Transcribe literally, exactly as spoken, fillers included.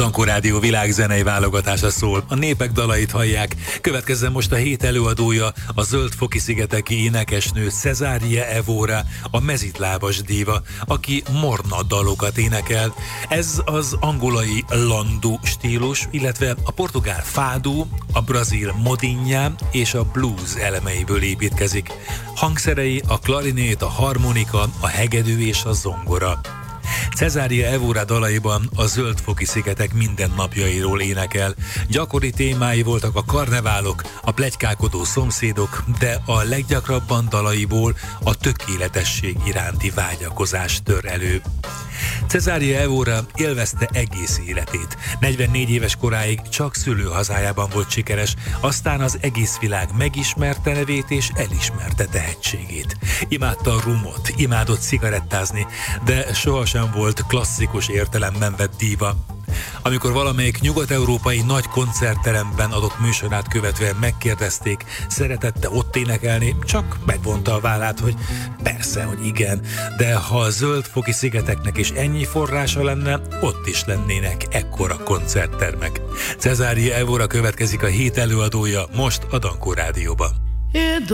Dankó Rádió világzenei válogatása szól, a népek dalait hallják. Következzen most a hét előadója, a Zöld-foki-szigeteki énekesnő Cesária Evora, a mezitlábas díva, aki morna dalokat énekel. Ez az angolai landu stílus, illetve a portugál fado, a brazil modinha és a blues elemeiből építkezik. Hangszerei a klarinét, a harmonika, a hegedű és a zongora. Cesária Evora dalaiban a Zöld-foki-szigetek mindennapjairól énekel. Gyakori témái voltak a karneválok, a pletykálkodó szomszédok, de a leggyakrabban dalaiból a tökéletesség iránti vágyakozás tör elő. Cesária Evora élvezte egész életét. negyvennégy éves koráig csak szülőhazájában volt sikeres, aztán az egész világ megismerte nevét és elismerte tehetségét. Imádta a rumot, imádott cigarettázni, de sohasem volt klasszikus értelemben vett díva. Amikor valamelyik nyugat-európai nagy koncertteremben adott műsorát követően megkérdezték, szeretette ott énekelni, csak megvonta a vállát, hogy persze, hogy igen, de ha a Zöld-foki-szigeteknek is ennyi forrása lenne, ott is lennének ekkora koncerttermek. Cesária Evora következik, a hét előadója most a Dankó Rádióban.